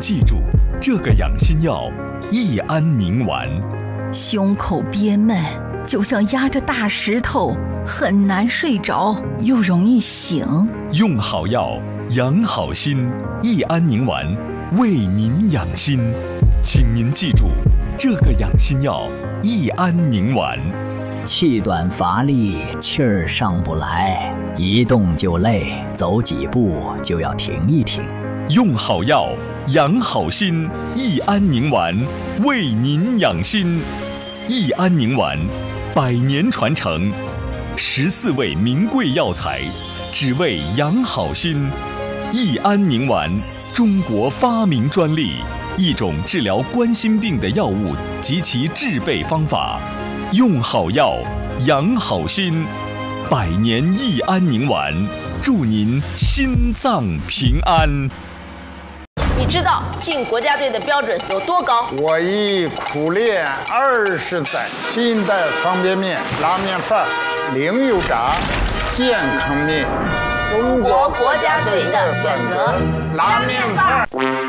记住这个养心药益安宁丸。 胸口憋闷，就像压着大石头，很难睡着，又容易醒。 用好药，养好心，益安宁丸为您养心。请您记住这个养心药益安宁丸。 气短乏力，气儿上不来，一动就累，走几步就要停一停。 用好药，养好心，益安宁丸为您养心。益安宁丸100年传承，14味名贵药材，只为养好心。益安宁丸，中国发明专利，一种治疗冠心病的药物及其制备方法。用好药，养好心，100年益安宁丸，祝您心脏平安。 你知道进国家队的标准有多高？ 我已苦练20载，新的方便面、拉面饭、零油炸、健康面， 中国国家队的准则，拉面饭。